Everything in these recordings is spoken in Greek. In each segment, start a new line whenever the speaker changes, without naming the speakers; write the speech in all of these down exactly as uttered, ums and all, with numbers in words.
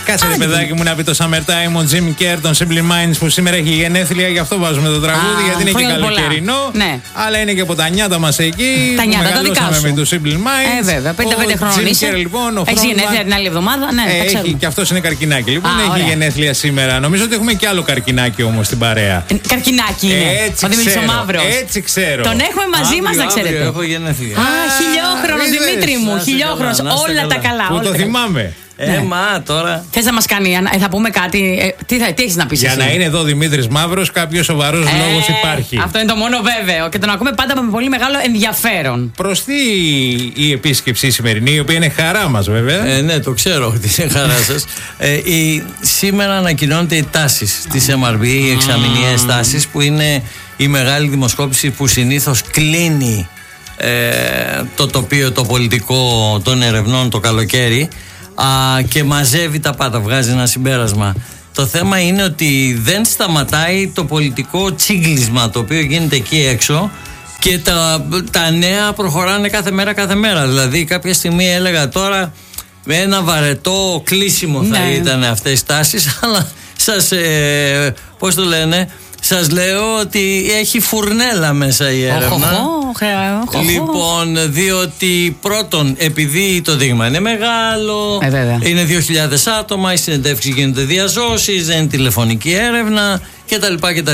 Κάτσε ρε παιδάκι μου να πει το Summertime, ο Jim Kerr των Simple Minds που σήμερα έχει γενέθλια, γι' αυτό βάζουμε το τραγούδι, γιατί είναι και καλοκαιρινό. Ναι. Αλλά είναι και από τα νιάτα μας εκεί.
Τα νιάτα, τα δικά σου.
Με τους Simple Minds.
Ε, βέβαια, πέντε πέντε χρόνων είσαι.
Jim Kerr, λοιπόν, ο
έχει γενέθλια την άλλη εβδομάδα, ναι.
Ε, έχει, και αυτός είναι καρκινάκι. Λοιπόν, Α, έχει ωραία. γενέθλια σήμερα. Νομίζω ότι έχουμε και άλλο καρκινάκι όμως στην παρέα.
Ε, καρκινάκι είναι.
Έτσι
ο Δημήτρης ο
Μαύρος. Έτσι ξέρω.
Τον έχουμε μαζί μας, να ξέρετε.
Έχω γενέθλια.
Α, χιλιόχρονος Δημήτρη μου, χιλιόχρονος. Όλα τα καλά.
Που το θυμάμαι.
Ε, ναι. μα τώρα.
Θες να μας κάνει, ε, θα πούμε κάτι. Ε, τι, θα, τι έχεις να πεις?
Για
εσύ?
να είναι εδώ ο Δημήτρης Μαύρος, κάποιος σοβαρός ε, λόγος υπάρχει.
Αυτό είναι το μόνο βέβαιο. Και τον ακούμε πάντα με πολύ μεγάλο ενδιαφέρον.
Προς τι η επίσκεψη η σημερινή, η οποία είναι χαρά μας βέβαια.
Ε, ναι, το ξέρω ότι είναι χαρά σας. ε, η, σήμερα ανακοινώνεται οι τάσεις της εμ αρ μπι, οι εξαμηνιαίες τάσεις, που είναι η μεγάλη δημοσκόπηση που συνήθως κλείνει ε, το τοπίο, το πολιτικό των ερευνών το καλοκαίρι. Α, και μαζεύει τα πάντα, βγάζει ένα συμπέρασμα. Το θέμα είναι ότι δεν σταματάει το πολιτικό τσίγκλισμα το οποίο γίνεται εκεί έξω και τα, τα νέα προχωράνε κάθε μέρα κάθε μέρα. Δηλαδή κάποια στιγμή έλεγα τώρα με ένα βαρετό κλείσιμο θα ναι. ήταν αυτές οι τάσεις, αλλά σας, ε, πώς το λένε, σας λέω ότι έχει φουρνέλα μέσα η έρευνα. Λοιπόν, διότι πρώτον, επειδή το δείγμα είναι μεγάλο,
ε,
είναι δύο χιλιάδες άτομα, οι συνεντεύξεις γίνονται διαζώσεις, δεν είναι τηλεφωνική έρευνα κτλ. κτλ.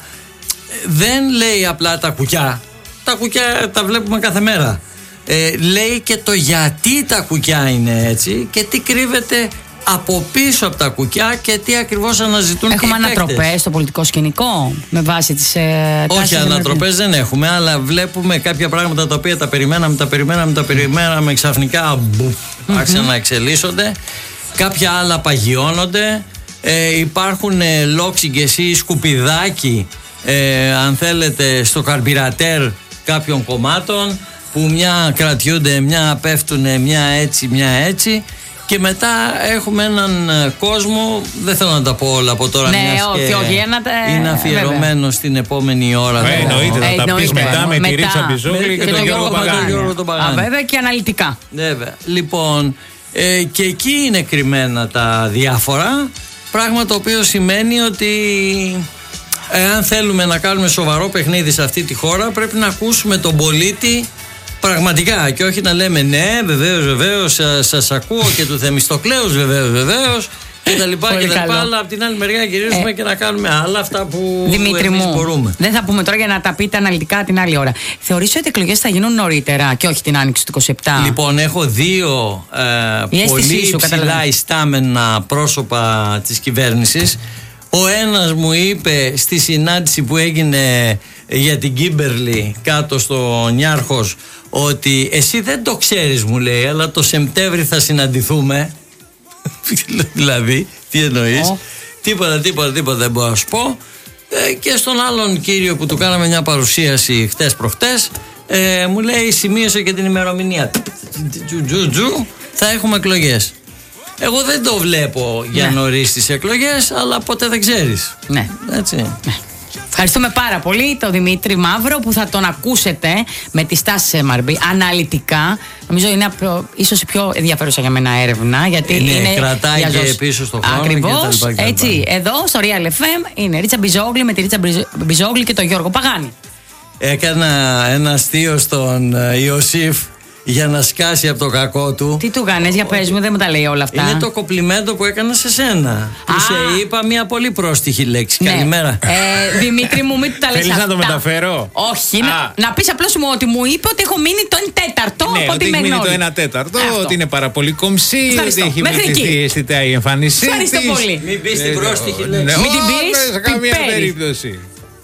Δεν λέει απλά τα κουκιά. Τα κουκιά τα βλέπουμε κάθε μέρα. Ε, λέει και το γιατί τα κουκιά είναι έτσι και τι κρύβεται από πίσω από τα κουκιά και τι ακριβώς αναζητούν.
Έχουμε ανατροπές στο πολιτικό σκηνικό με βάση τις ε,
όχι, ανατροπές δεν έχουμε, αλλά βλέπουμε κάποια πράγματα τα οποία τα περιμέναμε, τα περιμέναμε, τα περιμέναμε, ξαφνικά μπουφ, mm-hmm. άρχισαν να εξελίσσονται. Κάποια άλλα παγιώνονται. Ε, υπάρχουν ε, λόξιγγες ή σκουπιδάκι, ε, αν θέλετε, στο καρμπιρατέρ κάποιων κομμάτων, που μια κρατιούνται, μια πέφτουνε, μια έτσι, μια έτσι. Και μετά έχουμε έναν κόσμο, δεν θέλω να τα πω όλα από τώρα,
ναι,
μιας
όχι,
και
όχι, ένα,
είναι αφιερωμένο στην επόμενη ώρα.
Ε, εννοείται, θα
ε,
τα πεις μετά με
μετά,
τη Ρίτσα Μπιζόγλη και, και τον Γιώργο Παγάνη.
Α, βέβαια και αναλυτικά.
Βέβαια. Λοιπόν, ε, και εκεί είναι κρυμμένα τα διάφορα, πράγμα το οποίο σημαίνει ότι εάν θέλουμε να κάνουμε σοβαρό παιχνίδι σε αυτή τη χώρα, πρέπει να ακούσουμε τον πολίτη πραγματικά και όχι να λέμε ναι, βεβαίως, βεβαίως, σας, σας ακούω και του Θεμιστοκλέους, βεβαίως, βεβαίως και τα λοιπά και τα λοιπά, αλλά από την άλλη μεριά γυρίζουμε ε, και να κάνουμε άλλα αυτά που
Δημήτρη
εμείς
μου,
μπορούμε.
Δεν θα πούμε τώρα για να τα πείτε αναλυτικά την άλλη ώρα. Θεωρείς ότι οι εκλογές θα γίνουν νωρίτερα και όχι την άνοιξη του είκοσι επτά?
Λοιπόν, έχω δύο ε, πολύ σου, ψηλά ιστάμενα πρόσωπα της κυβέρνησης. Ο ένας μου είπε στη συνάντηση που έγινε για την Κίμπερλι κάτω στο Νιάρχος ότι εσύ δεν το ξέρεις, μου λέει, αλλά το Σεπτέμβρη θα συναντηθούμε. Δηλαδή, τι εννοείς? Oh. Τίποτα, τίποτα, τίποτα δεν μπορώ να σου πω. Ε, και στον άλλον κύριο που του κάναμε μια παρουσίαση χτες προχτές, ε, μου λέει σημείωσε και την ημερομηνία. Τζουτζουτζου, θα έχουμε εκλογές. Εγώ δεν το βλέπω για ναι. νωρίς τις εκλογές, αλλά ποτέ δεν ξέρεις.
Ναι.
Έτσι.
Ναι. Ευχαριστούμε πάρα πολύ τον Δημήτρη Μαύρο που θα τον ακούσετε με τις τάσεις εμ αρ μπι αναλυτικά. Νομίζω είναι ίσως η πιο ενδιαφέρουσα για μένα έρευνα. Γιατί
είναι,
είναι
κρατάει και πίσω στο χρόνο.
Ακριβώς,
και τα λοιπά,
έτσι. Εδώ στο Real εφ εμ είναι Ρίτσα Μπιζόγλη με τη Ρίτσα Μπιζόγλη και τον Γιώργο Παγάνη.
Έκανα ένα αστείο στον Ιωσήφ για να σκάσει από το κακό του.
Τι του κάνεις, για πες μου, δεν μου τα λέει όλα αυτά.
Είναι το κοπλιμέντο που έκανα σε σένα. Που σε είπα μια πολύ πρόστιχη λέξη. Ναι. Καλημέρα.
Ε, Δημήτρη μου, μην του τα λες αυτά.
Θέλεις να το μεταφέρω?
Όχι, να, να πεις απλώς μου ότι μου είπε ότι έχω μείνει το ένα τέταρτο.
Ναι, ότι έχει μείνει το ένα τέταρτο, αυτό. Ότι είναι πάρα πολύ κομψή, ότι έχει μεθυθεί αισθητά η εμφάνισή της.
Ευχαριστώ πολύ.
Μην πεις την πρόστιχη λέξη.
Μην την πεις,
σε καμία περίπτωση.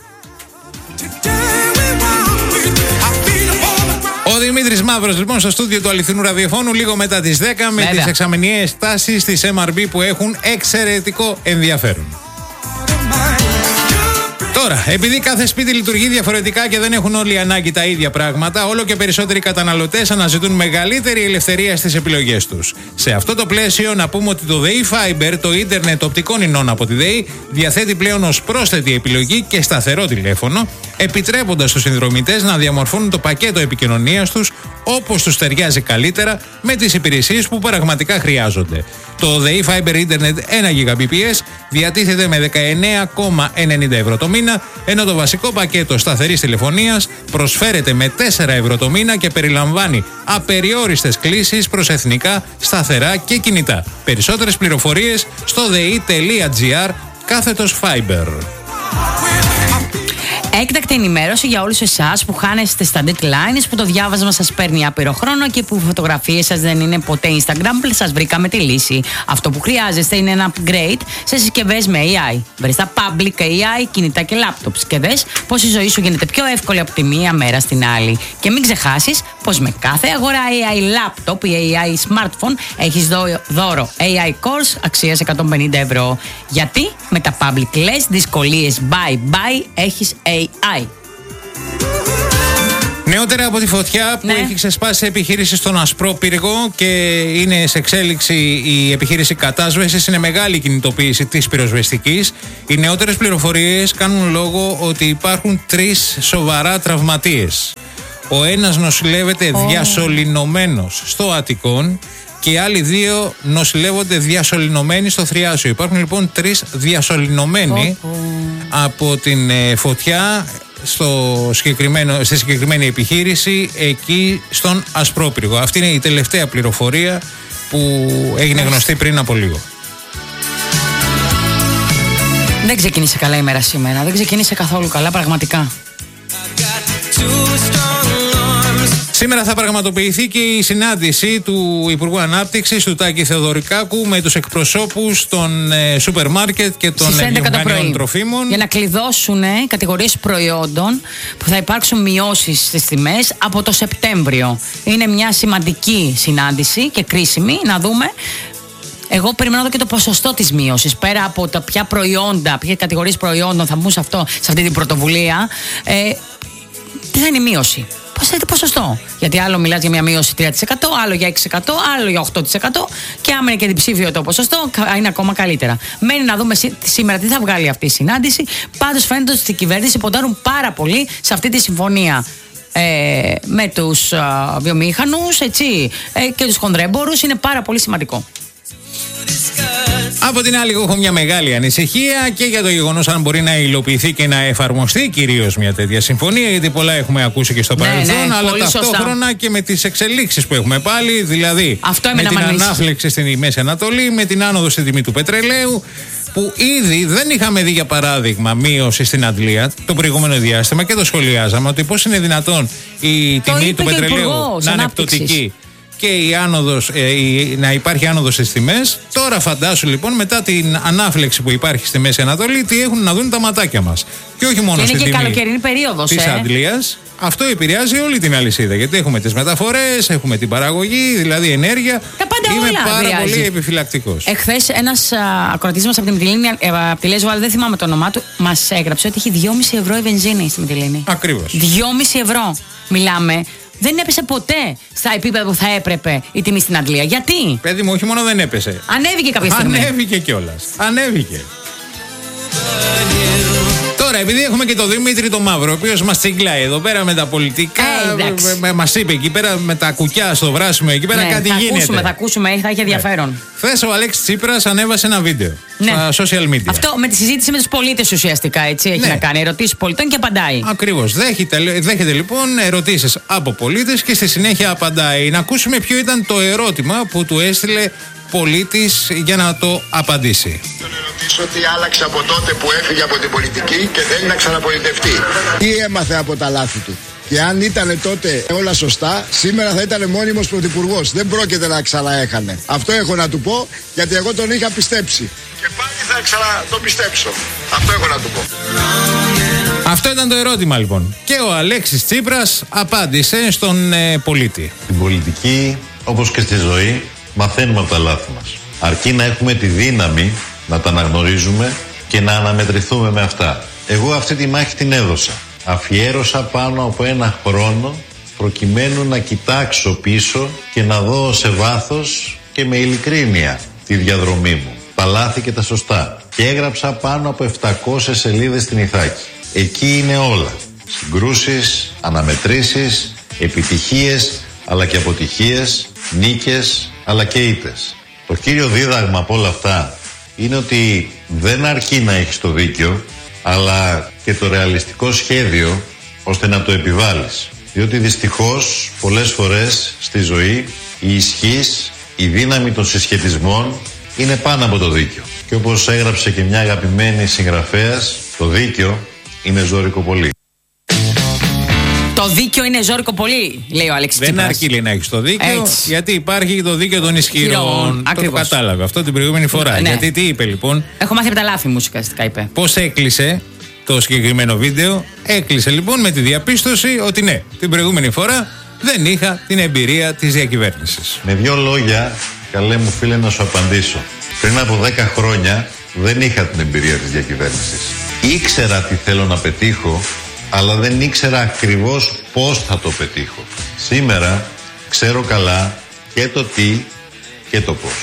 Ο Δημήτρης Μαύρος λοιπόν στο στούντιο του αληθινού ραδιοφώνου λίγο μετά τις δέκα με τις εξαμηνιαίες τάσεις της εμ αρ μπι που έχουν εξαιρετικό ενδιαφέρον. Τώρα, επειδή κάθε σπίτι λειτουργεί διαφορετικά και δεν έχουν όλοι ανάγκη τα ίδια πράγματα, όλο και περισσότεροι καταναλωτές αναζητούν μεγαλύτερη ελευθερία στις επιλογές τους. Σε αυτό το πλαίσιο, να πούμε ότι το ΔΕΗ Fiber, το ίντερνετ οπτικών ινών από τη ΔΕΗ, διαθέτει πλέον ως πρόσθετη επιλογή και σταθερό τηλέφωνο, επιτρέποντας στους συνδρομητές να διαμορφώνουν το πακέτο επικοινωνίας τους όπως τους ταιριάζει καλύτερα με τις υπηρεσίες που πραγματικά χρειάζονται. Το ΔΕΗ Fiber Internet ένα γιγαμπιτ διατίθεται με δεκαεννέα κόμμα ενενήντα ευρώ το μήνα, ενώ το βασικό πακέτο σταθερής τηλεφωνίας προσφέρεται με τέσσερα ευρώ το μήνα και περιλαμβάνει απεριόριστες κλήσεις προς εθνικά, σταθερά και κινητά. Περισσότερες πληροφορίες στο dei.gr κάθετος Fiber.
Έκτακτη ενημέρωση για όλους εσάς που χάνεστε στα deadlines, που το διάβασμα σας παίρνει άπειρο χρόνο και που φωτογραφίες σας δεν είναι ποτέ Instagram. Σας βρήκαμε τη λύση. Αυτό που χρειάζεστε είναι ένα upgrade σε συσκευές με έι άι. Βρες τα public έι άι, κινητά και laptop και δες πως η ζωή σου γίνεται πιο εύκολη από τη μία μέρα στην άλλη. Και μην ξεχάσεις πως με κάθε αγορά έι άι laptop ή έι άι smartphone έχεις δώρο έι άι course αξίας εκατόν πενήντα ευρώ. Γιατί με τα public less δυσκολίες bye bye έχεις έι άι.
Νεότερα από τη φωτιά που
ναι.
έχει ξεσπάσει επιχείρηση στον Ασπρόπυργο και είναι σε εξέλιξη η επιχείρηση κατάσβεσης, είναι μεγάλη κινητοποίηση της πυροσβεστικής. Οι νεότερες πληροφορίες κάνουν λόγο ότι υπάρχουν τρεις σοβαρά τραυματίες. Ο ένας νοσηλεύεται oh. διασωληνωμένος στο Αττικόν και οι άλλοι δύο νοσηλεύονται διασωληνωμένοι στο Θριάσιο. Υπάρχουν λοιπόν τρεις διασωληνωμένοι oh. από την ε, φωτιά στο συγκεκριμένο, στη συγκεκριμένη επιχείρηση εκεί στον Ασπρόπυργο. Αυτή είναι η τελευταία πληροφορία που έγινε γνωστή πριν από λίγο.
Δεν ξεκίνησε καλά η μέρα σήμερα. Δεν ξεκίνησε καθόλου καλά, πραγματικά.
Σήμερα θα πραγματοποιηθεί και η συνάντηση του Υπουργού Ανάπτυξης, του Τάκη Θεοδωρικάκου, με τους εκπροσώπους των ε, σούπερ μάρκετ και των βιομηχανιών τροφίμων.
Για να κλειδώσουν ε, κατηγορίες προϊόντων που θα υπάρξουν μειώσεις στις τιμές από το Σεπτέμβριο. Είναι μια σημαντική συνάντηση και κρίσιμη να δούμε. Εγώ περιμένω εδώ και το ποσοστό της μείωσης. Πέρα από τα ποια προϊόντα, ποιες κατηγορίες προϊόντων θα μπουν σε, αυτό, σε αυτή την πρωτοβουλία, ε, τι θα είναι η μείωση. Πώς θα είναι το ποσοστό. Γιατί άλλο μιλάς για μια μείωση τρία τοις εκατό, άλλο για έξι τοις εκατό, άλλο για οκτώ τοις εκατό και άμα είναι και διψήφιο το ποσοστό, είναι ακόμα καλύτερα. Μένει να δούμε σήμερα τι θα βγάλει αυτή η συνάντηση. Πάντως φαίνεται ότι στην κυβέρνηση ποντάρουν πάρα πολύ σε αυτή τη συμφωνία. Ε, με τους α, βιομήχανους έτσι, ε, και τους χονδρέμπορους. Είναι πάρα πολύ σημαντικό.
Από την άλλη, εγώ έχω μια μεγάλη ανησυχία και για το γεγονός αν μπορεί να υλοποιηθεί και να εφαρμοστεί κυρίως μια τέτοια συμφωνία, γιατί πολλά έχουμε ακούσει και στο
ναι,
παρελθόν,
ναι,
αλλά ταυτόχρονα
σωστά.
και με τις εξελίξεις που έχουμε πάλι, δηλαδή
αυτό
με την
ανησυχία.
ανάφλεξη στην Μέση Ανατολή, με την άνοδο στην τιμή του πετρελαίου, που ήδη δεν είχαμε δει για παράδειγμα μείωση στην Αντλία το προηγούμενο διάστημα και το σχολιάζαμε ότι πώς είναι δυνατόν η
το
τιμή του πετρελαίου να είναι πτωτική και η άνοδος, ε, η, να υπάρχει άνοδος στις τιμές. Τώρα φαντάσου λοιπόν μετά την ανάφλεξη που υπάρχει στη Μέση Ανατολή τι έχουν να δουν τα ματάκια μας. Και όχι μόνο στην τιμή
καλοκαιρινή περίοδος,
της
ε.
Αντλίας. Αυτό επηρεάζει όλη την αλυσίδα. Γιατί έχουμε τις μεταφορές, έχουμε την παραγωγή, δηλαδή ενέργεια.
Τα πάντα
Είμαι
όλα
πάρα
επηρεάζει.
πολύ επιφυλακτικός.
Εχθές ένας ακροατής μας από τη Μυτιλήνη, από τη Λέσβο, αλλά δεν θυμάμαι το όνομά του, μας έγραψε ότι έχει δυόμισι ευρώ η βενζίνη στη Μυτιλήνη.
Ακριβώς.
δυόμισι ευρώ. Μιλάμε. Δεν έπεσε ποτέ στα επίπεδα που θα έπρεπε η τιμή στην Αντλία. Γιατί?
Παιδί μου, όχι μόνο δεν έπεσε.
Ανέβηκε κάποια στιγμή.
Ανέβηκε κιόλας. Ανέβηκε. Τώρα, επειδή έχουμε και τον Δημήτρη τον Μαύρο, ο οποίος μας τσιγκλάει εδώ πέρα με τα πολιτικά, ε, μας είπε εκεί πέρα με τα κουκιά στο βράσιμο, εκεί πέρα ναι, κάτι
θα
γίνεται.
Ακούσουμε, θα ακούσουμε, θα έχει ενδιαφέρον.
Ναι. Χθες ο Αλέξης Τσίπρας ανέβασε ένα βίντεο ναι. στα social media.
Αυτό με τη συζήτηση με τους πολίτες ουσιαστικά έτσι έχει ναι. να κάνει. Ερωτήσεις πολιτών και απαντάει.
Ακριβώς. Δέχεται, δέχεται λοιπόν ερωτήσεις από πολίτες και στη συνέχεια απαντάει. Να ακούσουμε ποιο ήταν το ερώτημα που του έστειλε πολίτης για να το απαντήσει.
Τον ερωτήσω τι άλλαξε από τότε που έφυγε από την πολιτική και θέλει να ξαναπολιτευτεί. Τι έμαθε από τα λάθη του. Και αν ήταν τότε όλα σωστά, σήμερα θα ήταν μόνιμος πρωθυπουργός. Δεν πρόκειται να ξαναέχανε. Αυτό έχω να του πω, γιατί εγώ τον είχα πιστέψει. Και πάλι θα ξανατοπιστέψω. Αυτό έχω να του πω.
Αυτό ήταν το ερώτημα λοιπόν. Και ο Αλέξης Τσίπρας απάντησε στον ε, πολίτη.
Στην πολιτική, όπως και στη ζωή, μαθαίνουμε από τα λάθη μας. Αρκεί να έχουμε τη δύναμη να τα αναγνωρίζουμε και να αναμετρηθούμε με αυτά. Εγώ αυτή τη μάχη την έδωσα. Αφιέρωσα πάνω από ένα χρόνο προκειμένου να κοιτάξω πίσω και να δω σε βάθος και με ειλικρίνεια τη διαδρομή μου. Τα λάθη και τα σωστά. Και έγραψα πάνω από επτακόσιες σελίδες στην Ιθάκη. Εκεί είναι όλα. Συγκρούσεις, αναμετρήσεις, επιτυχίες, αλλά και αποτυχίες, νίκες, αλλά και ήττες. Το κύριο δίδαγμα από όλα αυτά είναι ότι δεν αρκεί να έχεις το δίκιο, αλλά και το ρεαλιστικό σχέδιο ώστε να το επιβάλλεις. Διότι δυστυχώς πολλές φορές στη ζωή η ισχύς, η δύναμη των συσχετισμών είναι πάνω από το δίκιο. Και όπως έγραψε και μια αγαπημένη συγγραφέας, το δίκιο είναι ζώρικο πολύ.
Το δίκιο είναι ζώρικο πολύ, λέει ο Αλέξης Τσίπρας.
Δεν αρκεί, λέει, να έχεις το δίκιο,
Έτσι.
γιατί υπάρχει το δίκαιο των ισχυρών. Το κατάλαβε αυτό την προηγούμενη φορά.
Ναι.
Γιατί τι είπε λοιπόν?
Έχω μάθει από τα λάθη μου, ουσιαστικά είπε.
Πώς έκλεισε το συγκεκριμένο βίντεο? Έκλεισε λοιπόν με τη διαπίστωση ότι ναι, την προηγούμενη φορά δεν είχα την εμπειρία της διακυβέρνησης.
Με δύο λόγια, καλέ μου φίλε, να σου απαντήσω. Πριν από δέκα χρόνια δεν είχα την εμπειρία της διακυβέρνησης. Ήξερα τι θέλω να πετύχω, αλλά δεν ήξερα ακριβώς πώς θα το πετύχω. Σήμερα ξέρω καλά και το τι και το πώς.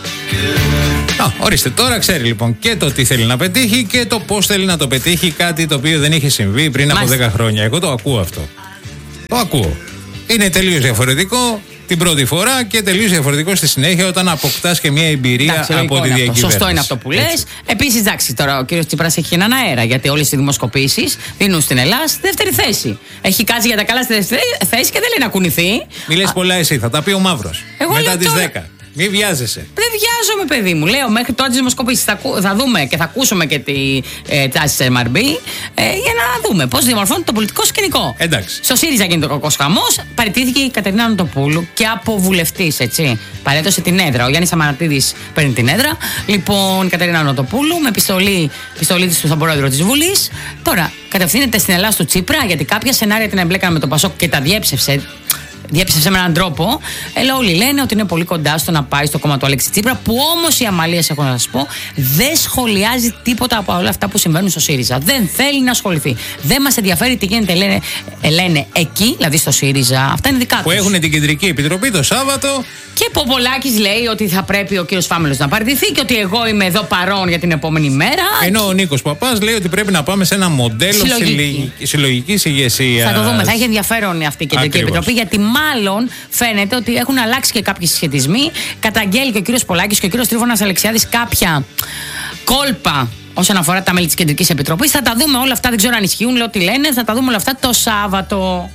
Α, ορίστε, τώρα ξέρει λοιπόν και το τι θέλει να πετύχει και το πώς θέλει να το πετύχει, κάτι το οποίο δεν είχε συμβεί πριν από δέκα χρόνια. Εγώ το ακούω αυτό. Το ακούω. Είναι τελείως διαφορετικό την πρώτη φορά και τελείως διαφορετικό στη συνέχεια όταν αποκτάς και μια εμπειρία
εντάξει,
από τη διακυβέρνηση.
Σωστό είναι αυτό που λες. Επίσης, εντάξει, τώρα ο κύριος Τσίπρας έχει έναν αέρα, γιατί όλες οι δημοσκοπήσεις δίνουν στην Ελλάδα στη δεύτερη θέση. Έχει κάτσει για τα καλά στη δεύτερη θέση και δεν λέει να κουνηθεί.
Μη λες πολλά εσύ, θα τα πει ο Μαύρος. Μετά τις δέκα. Μη βιάζεσαι.
Δεν βιάζομαι, παιδί μου. Λέω μέχρι τώρα τις δημοσκοπήσεις θα, θα δούμε και θα ακούσουμε και τη ε, τάση της εμ αρ μπι ε, για να δούμε πώς διαμορφώνεται το πολιτικό σκηνικό.
Εντάξει.
Στο ΣΥΡΙΖΑ γίνεται ο κακός χαμός. Παραιτήθηκε η Κατερίνα Νοτοπούλου και από βουλευτής, έτσι. Παρέδωσε την έδρα. Ο Γιάννης Αμανατίδης παίρνει την έδρα. Λοιπόν, η Κατερίνα Νοτοπούλου με επιστολή, επιστολή της στον πρόεδρο της Βουλής. Τώρα κατευθύνεται στην Ελλάδα του Τσίπρα, γιατί κάποια σενάρια την εμπλέκανε με το Πασόκ και τα διέψευσε. Διέψευσε με έναν τρόπο. Αλλά όλοι λένε ότι είναι πολύ κοντά στο να πάει στο κόμμα του Αλέξη Τσίπρα. Που όμως η Αμαλίας, έχω να σας πω, δεν σχολιάζει τίποτα από όλα αυτά που συμβαίνουν στο ΣΥΡΙΖΑ. Δεν θέλει να ασχοληθεί. Δεν μας ενδιαφέρει τι γίνεται, λένε, λένε εκεί, δηλαδή στο ΣΥΡΙΖΑ. Αυτά είναι δικά τους.
Που έχουν την κεντρική επιτροπή το Σάββατο.
Και Ποπολάκης λέει ότι θα πρέπει ο κύριος Φάμελος να παραιτηθεί και ότι εγώ είμαι εδώ παρόν για την επόμενη μέρα.
Ενώ ο Νίκος Παπάς λέει ότι πρέπει να πάμε σε ένα μοντέλο συλλογικής ηγεσίας.
Θα το δούμε. Θα έχει ενδιαφέρον αυτή η κεντρική επιτροπή, γιατί μάλλον φαίνεται ότι έχουν αλλάξει και κάποιοι συσχετισμοί. Καταγγέλει και ο κύριος Πολάκης και ο κύριος Τρίφωνας Αλεξιάδης κάποια κόλπα όσον αφορά τα μέλη της Κεντρικής Επιτροπής. Θα τα δούμε όλα αυτά. Δεν ξέρω αν ισχύουν, λέω τι λένε. Θα τα δούμε όλα αυτά το Σάββατο.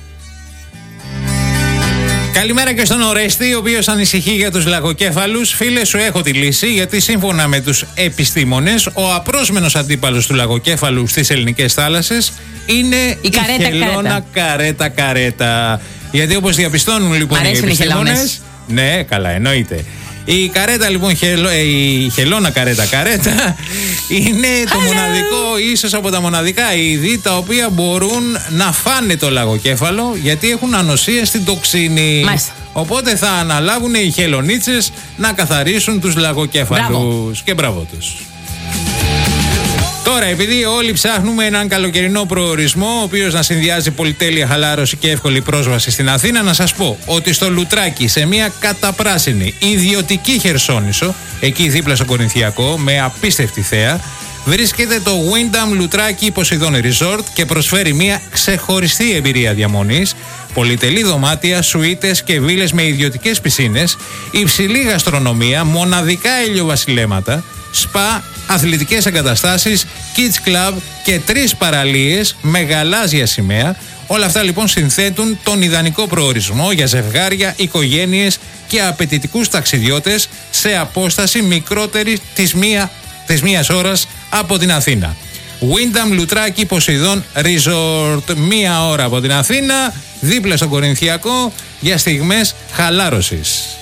Καλημέρα και στον Ορέστη, ο οποίος ανησυχεί για τους λαγοκέφαλους. Φίλε, σου έχω τη λύση, γιατί σύμφωνα με τους επιστήμονες, ο απρόσμενος αντίπαλος του λαγοκέφαλου στις ελληνικές θάλασσες είναι η, η
καρέτα,
χελώνα καρέτα καρέτα. Γιατί όπως διαπιστώνουν λοιπόν οι επιστήμονες. Ναι, καλά, εννοείται. Η καρέτα λοιπόν, χελο, η χελώνα καρέτα καρέτα είναι το Hello. μοναδικό, ίσως από τα μοναδικά είδη τα οποία μπορούν να φάνε το λαγοκέφαλο, γιατί έχουν ανοσία στην τοξίνη.
Μάλιστα.
Οπότε θα αναλάβουν οι χελονίτσες να καθαρίσουν τους λαγοκέφαλους. Μπράβο. Και μπράβο τους. Τώρα, επειδή όλοι ψάχνουμε έναν καλοκαιρινό προορισμό, ο οποίος να συνδυάζει πολυτέλεια, χαλάρωση και εύκολη πρόσβαση στην Αθήνα, να σας πω ότι στο Λουτράκι, σε μια καταπράσινη ιδιωτική χερσόνησο, εκεί δίπλα στο Κορινθιακό, με απίστευτη θέα, βρίσκεται το Wyndham Λουτράκι Ποσειδών Resort και προσφέρει μια ξεχωριστή εμπειρία διαμονής, πολυτελή δωμάτια, σουίτες και βίλες με ιδιωτικές πισίνες, υψηλή γαστρονομία, μοναδικά ηλιοβασιλέματα, σπα, αθλητικές εγκαταστάσεις, kids club και τρεις παραλίες με γαλάζια σημαία. Όλα αυτά λοιπόν συνθέτουν τον ιδανικό προορισμό για ζευγάρια, οικογένειες και απαιτητικούς ταξιδιώτες σε απόσταση μικρότερη της, μία, της μίας ώρας από την Αθήνα. Wyndham Λουτράκι Ποσειδών Resort, μία ώρα από την Αθήνα, δίπλα στον Κορινθιακό, για στιγμές χαλάρωσης.